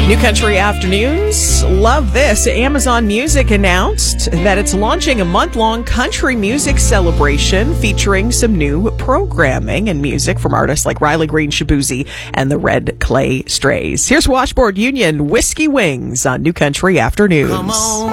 New Country Afternoons. Love this. Amazon Music announced that it's launching a month-long country music celebration featuring some new programming and music from artists like Riley Green, Shaboozey, and the Red Clay Strays. Here's Washboard Union, Whiskey Wings on New Country Afternoons. Come on.